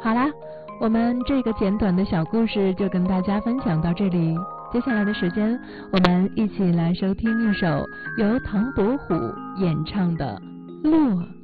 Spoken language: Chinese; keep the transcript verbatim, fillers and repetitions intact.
好啦，我们这个简短的小故事就跟大家分享到这里。接下来的时间，我们一起来收听一首由唐伯虎演唱的《洛》。